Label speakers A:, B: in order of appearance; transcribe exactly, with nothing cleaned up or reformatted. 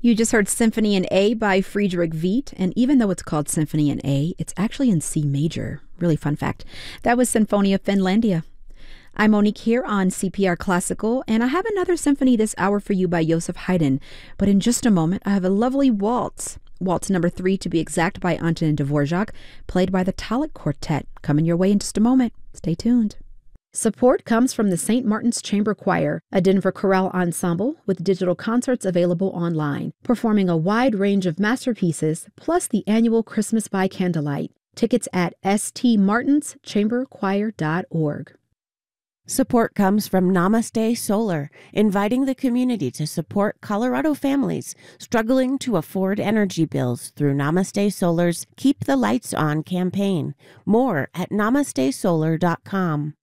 A: You just heard Symphony in A by Friedrich Wiet, and even though it's called Symphony in A, it's actually in C major. Really fun fact. That was Sinfonia Finlandia. I'm Monique here on C P R Classical, and I have another symphony this hour for you by Joseph Haydn. But in just a moment, I have a lovely waltz. Waltz number three, to be exact, by Antonin Dvorak, played by the Talek Quartet. Coming your way in just a moment. Stay tuned. Support comes from the Saint Martin's Chamber Choir, a Denver chorale ensemble with digital concerts available online, performing a wide range of masterpieces, plus the annual Christmas by Candlelight. Tickets at s t martins chamber choir dot org.
B: Support comes from Namaste Solar, inviting the community to support Colorado families struggling to afford energy bills through Namaste Solar's Keep the Lights On campaign. More at namaste solar dot com.